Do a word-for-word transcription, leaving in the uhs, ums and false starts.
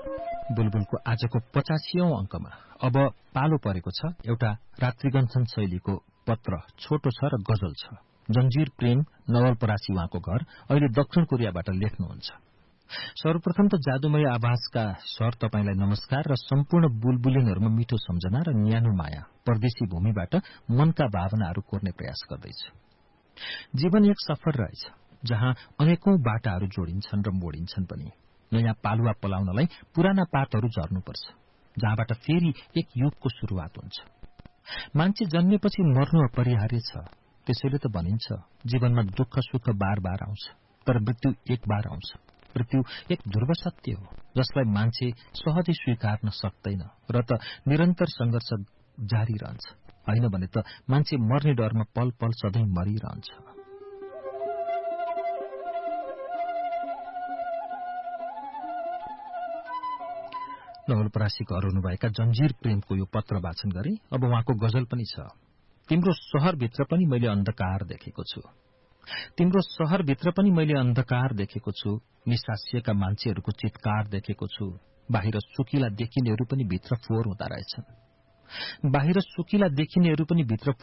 बुलबुलको आजको पचासीऔं अंकमा अब पालो परेको छ एउटा रात्रिगन्थन शैलीको पत्र। छोटो छ र गजल छ। जंजीर प्रेम नवलपरासी उहाँको घर अहिले दक्षिण कोरियाबाट लेख्नुहुन्छ। सर्वप्रथम त जादुमय आवाजका सर तपाईलाई नमस्कार र सम्पूर्ण बुलबुलिनहरुमा मिठो सम्झना र न्यानो माया। परदेशी भूमिबाट मनका भावनाहरू कोर्ने प्रयास गर्दैछु। जीवन एक सफर रहेछ जहाँ अनेकौं बाटाहरू जोडिन्छन् र मोडिन्छन् पनि। नयाँ पालुवा पलाउनलाई पुराना पातहरू झर्नुपर्छ, जहाँबाट फेरि एक युगको शुरूआत हुन्छ। मान्छे जन्मेपछि मर्नु अपरिहार्य छ, त्यसैले त भनिन्छ जीवनमा दुःख सुख बार बार आउँछ, तर मृत्यु एक बार आउँछ। मृत्यु एक ध्रुव सत्य हो जसलाई मान्छे सहजै स्वीकार्न सक्दैन र त निरन्तर संघर्ष जारी रहन्छ। होइन भने त मान्छे मर्ने डरमा पल पल सधैँ मरिरहन्छ। नवलपरासी घर हुनुभएका जंजीर प्रेमको यो पत्र वाचन गरे। अब उहाँको गजल पनि छ। तिम्रो शहरभित्र पनि मैले अन्धकार देखेको छु। तिम्रो शहरभित्र पनि मैले अन्धकार देखेको छु। निसासिएका मान्छेहरूको चित्कार देखेको छु। बाहिर सुकिला देखिनेहरू पनि भित्र फोहोर हुँदा रहेछन्। बाहिर सुकिला देखिनेहरू पनि भित्र